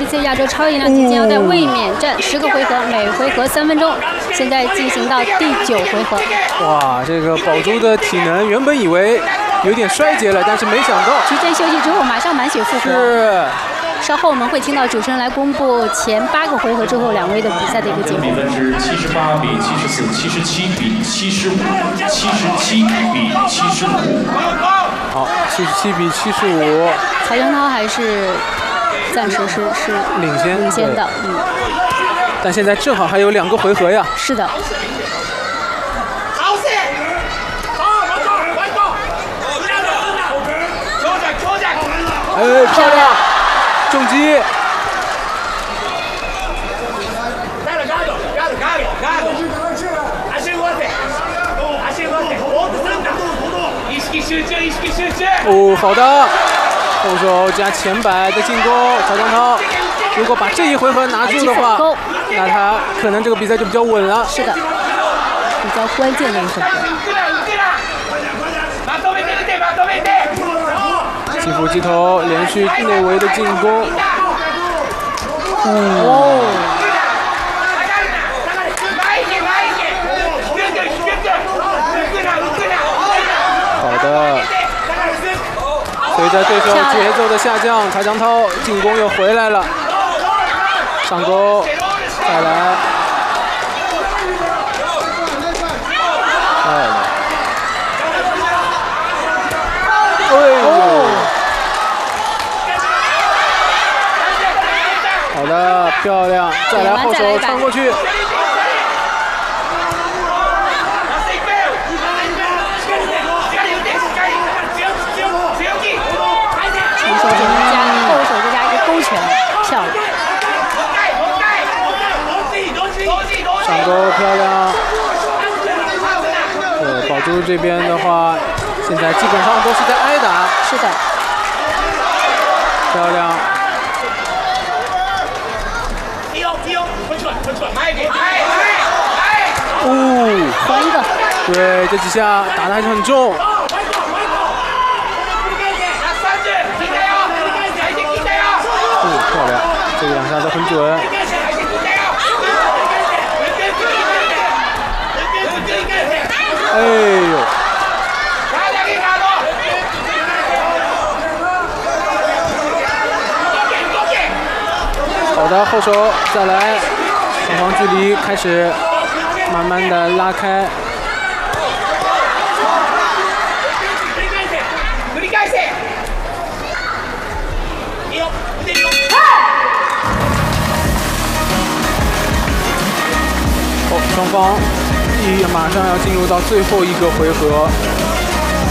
WBC 亚洲超级量级金腰带卫冕战10个回合，每回合3分钟，现在进行到第9回合。 哇，这个宝珠的体能原本以为有点衰竭了，但是没想到提前休息之后马上满血复活。 是。 稍后我们会听到主持人来公布前8个回合之后2位的比赛的一个结果。 比分是78比74、77比75、77比75。 好，77比75。 曹江涛还是暂时是领先的， 但现在正好还有2个回合呀。 是的。 哎，漂亮！ 重击！哦，好的，后手加前摆的进攻，曹江涛如果把这一回合拿住的话，那他可能这个比赛就比较稳了。 是的，比较关键的一回合。 击腹击头，连续内围的进攻。好的。随着对手节奏的下降，曹江涛进攻又回来了，上勾，再来。好的，漂亮！再来后手穿过去。 前手加后手再加一个勾拳，漂亮！ 上勾漂亮。对，宝珠这边的话，现在基本上都是在挨打。 是的。 漂亮。 还一个。 对，这几下打得还是很重。漂亮，这2下都很准。哎呦！好的，后手再来，双方距离开始慢慢的拉开。双方马上要进入到最后一个回合。